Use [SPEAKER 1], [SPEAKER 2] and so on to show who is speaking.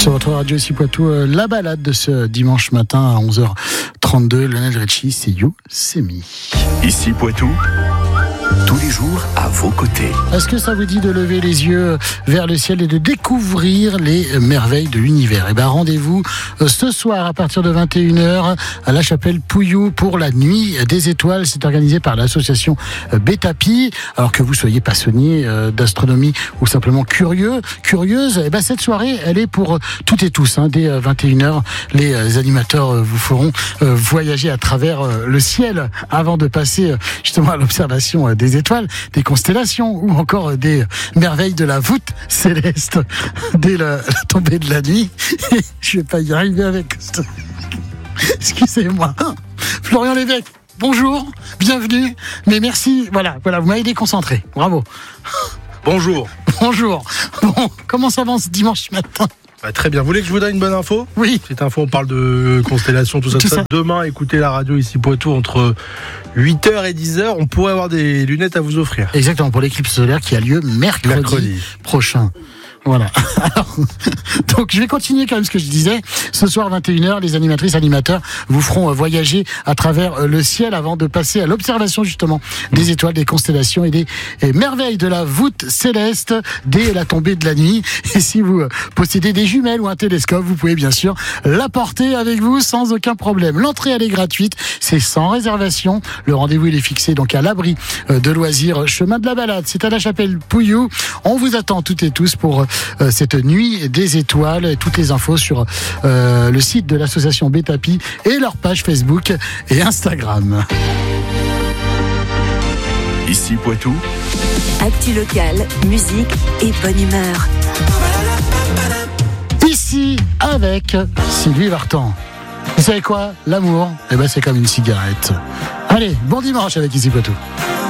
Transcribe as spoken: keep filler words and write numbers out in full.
[SPEAKER 1] Sur votre radio ici Poitou, euh, la balade de ce dimanche matin à onze heures trente-deux. Lionel Richie, c'est You, c'est Me.
[SPEAKER 2] Ici Poitou, tous les jours à vos côtés.
[SPEAKER 1] Est-ce que ça vous dit de lever les yeux vers le ciel et de découvrir les merveilles de l'univers? Eh bien, rendez-vous ce soir à partir de vingt et une heures à la chapelle Pouillou pour la nuit des étoiles. C'est organisé par l'association Betapi. Alors que vous soyez passionné d'astronomie ou simplement curieux, curieuse, eh bien, cette soirée, elle est pour toutes et tous. Hein. Dès vingt et une heures, les animateurs vous feront voyager à travers le ciel avant de passer justement à l'observation des étoiles, des constellations ou encore des merveilles de la voûte céleste dès la, la tombée de la nuit. Je vais pas y arriver avec ça. Excusez-moi. Florian Lévesque, bonjour, bienvenue, mais merci, voilà, voilà, vous m'avez déconcentré, bravo.
[SPEAKER 3] Bonjour.
[SPEAKER 1] Bonjour. Bon, comment ça va ce dimanche matin?
[SPEAKER 3] Bah, très bien. Vous voulez que je vous donne une bonne info?
[SPEAKER 1] Oui.
[SPEAKER 3] Cette info, on parle de constellations, tout ça, tout ça. ça. Demain, écoutez la radio ici Poitou entre huit heures et dix heures. On pourrait avoir des lunettes à vous offrir.
[SPEAKER 1] Exactement, pour l'éclipse solaire qui a lieu mercredi, mercredi. prochain. Voilà. Alors, donc je vais continuer quand même ce que je disais. Ce soir vingt et une heures, les animatrices animateurs vous feront voyager à travers le ciel avant de passer à l'observation justement des étoiles, des constellations et des et merveilles de la voûte céleste dès la tombée de la nuit. Et si vous possédez des jumelles ou un télescope, vous pouvez bien sûr l'apporter avec vous sans aucun problème. L'entrée elle est gratuite, c'est sans réservation. Le rendez-vous il est fixé donc à l'abri de loisirs chemin de la balade. C'est à la chapelle Pouillou. On vous attend toutes et tous pour Euh, cette nuit des étoiles. Et toutes les infos sur euh, le site de l'association Betapi et leur page Facebook et Instagram.
[SPEAKER 2] Ici Poitou,
[SPEAKER 4] actu locale, musique et bonne humeur.
[SPEAKER 1] Ici avec Sylvie Vartan. Vous savez quoi? L'amour, eh ben, c'est comme une cigarette. Allez, bon dimanche avec Ici Poitou.